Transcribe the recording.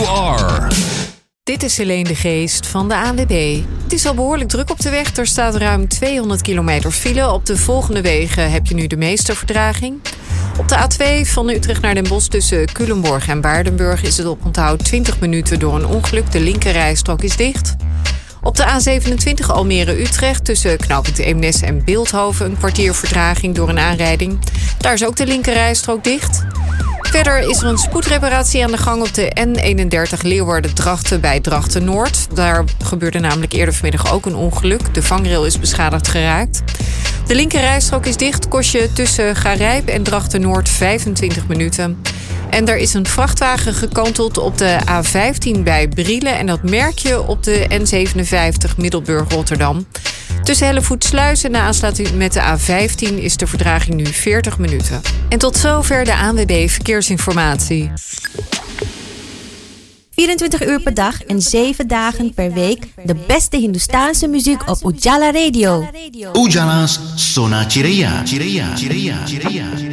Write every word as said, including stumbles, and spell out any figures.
you are. Dit is Helene de Geest van de A N W B. Het is al behoorlijk druk op de weg. Er staat ruim tweehonderd kilometer file. Op de volgende wegen heb je nu de meeste vertraging. Op de A twee van Utrecht naar Den Bosch tussen Culemborg en Waardenburg is het oponthoud twintig minuten door een ongeluk. De linkerrijstrook is dicht. Op de A zevenentwintig Almere-Utrecht tussen knooppunt Eemnes en Bilthoven een kwartier vertraging door een aanrijding. Daar is ook de linkerrijstrook dicht. Verder is er een spoedreparatie aan de gang op de N eenendertig Leeuwarden-Drachten bij Drachten-Noord. Daar gebeurde namelijk eerder vanmiddag ook een ongeluk. De vangrail is beschadigd geraakt. De linkerrijstrook is dicht, kost je tussen Garijp en Drachten-Noord vijfentwintig minuten. En er is een vrachtwagen gekanteld op de A vijftien bij Brielen. En dat merk je op de N zevenenvijftig Middelburg-Rotterdam. Tussen Hellevoetsluis en de aansluiting met de A vijftien is de vertraging nu veertig minuten. En tot zover de A N W B Verkeersinformatie. vierentwintig uur per dag en zeven dagen per week de beste Hindoestaanse muziek op Ujala Radio. Ujala's Sona Chiraya. Chiraya. Chiraya. Chiraya.